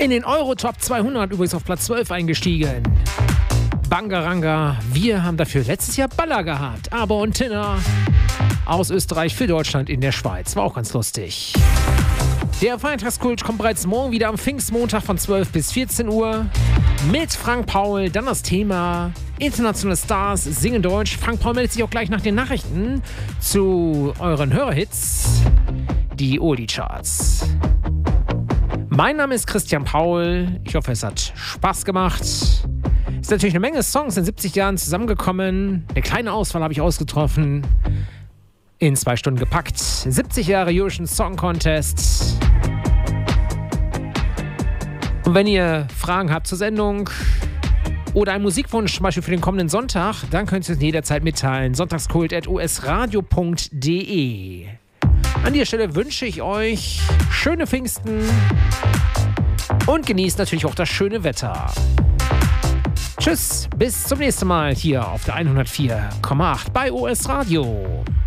In den Euro-Top 200 übrigens auf Platz 12 eingestiegen. Bangaranga, wir haben dafür letztes Jahr Baller gehabt. Aber und Tinner aus Österreich für Deutschland in der Schweiz. War auch ganz lustig. Der Feiertagskult kommt bereits morgen wieder am Pfingstmontag von 12 bis 14 Uhr mit Frank Paul. Dann das Thema internationale Stars singen Deutsch. Frank Paul meldet sich auch gleich nach den Nachrichten zu euren Hörerhits, die Oldie-Charts. Mein Name ist Christian Paul. Ich hoffe, es hat Spaß gemacht. Es ist natürlich eine Menge Songs in 70 Jahren zusammengekommen. Eine kleine Auswahl habe ich ausgetroffen. In 2 Stunden gepackt. 70 Jahre Eurovision Song Contest. Und wenn ihr Fragen habt zur Sendung oder einen Musikwunsch zum Beispiel für den kommenden Sonntag, dann könnt ihr es jederzeit mitteilen. sonntagskult@usradio.de. An dieser Stelle wünsche ich euch schöne Pfingsten und genießt natürlich auch das schöne Wetter. Tschüss, bis zum nächsten Mal hier auf der 104,8 bei OS Radio.